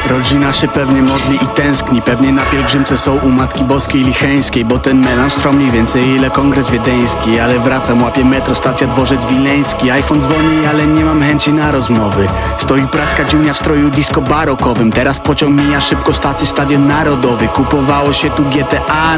Rodzina się pewnie modli i tęskni, pewnie na pielgrzymce są u Matki Boskiej Licheńskiej, bo ten melanż trwa mniej więcej ile kongres wiedeński. Ale wracam, łapię metro, stacja Dworzec Wileński. iPhone dzwoni, ale nie mam chęci na rozmowy. Stoi praska dziunia w stroju disco barokowym. Teraz pociąg mija szybko stację, Stadion Narodowy. Kupowało się tu GTA